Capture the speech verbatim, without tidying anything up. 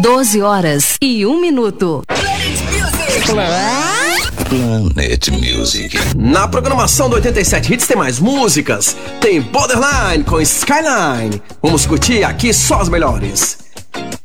doze horas e um minuto. Planet Music. Na programação do oitenta e sete Hits tem mais músicas. Tem Borderline com Skyline. Vamos curtir aqui só as melhores.